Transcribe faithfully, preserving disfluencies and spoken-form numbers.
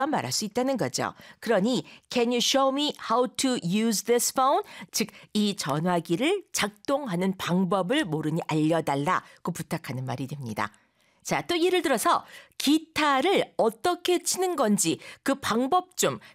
말할 수 있다는 거죠. 그러니 Can you show me how to use this phone? 즉, 이 전화기를 작동하는 방법을 모르니 알려달라고 부탁하는 말이 됩니다. 자, 또 예를 들어서 기타를 어떻게 치는 건지 그 방법 좀